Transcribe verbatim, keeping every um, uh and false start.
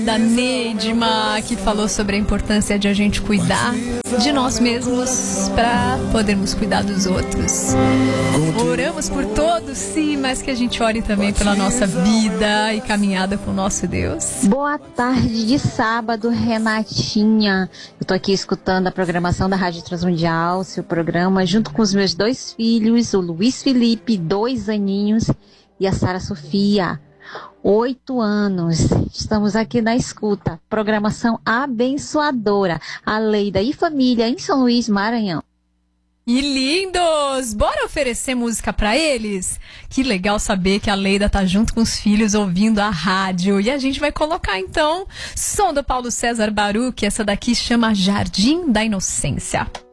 Da Neidma, que falou sobre a importância de a gente cuidar de nós mesmos para podermos cuidar dos outros. Oramos por todos, sim, mas que a gente ore também pela nossa vida e caminhada com o nosso Deus. Boa tarde de sábado, Renatinha. Eu tô aqui escutando a programação da Rádio Transmundial, seu programa, junto com os meus dois filhos, o Luiz Felipe, dois aninhos, e a Sara Sofia, oito anos. Estamos aqui na escuta. Programação abençoadora. Aleida e família em São Luís, Maranhão. E lindos! Bora oferecer música pra eles? Que legal saber que a Leida tá junto com os filhos ouvindo a rádio. E a gente vai colocar então som do Paulo César Baruch, essa daqui chama Jardim da Inocência.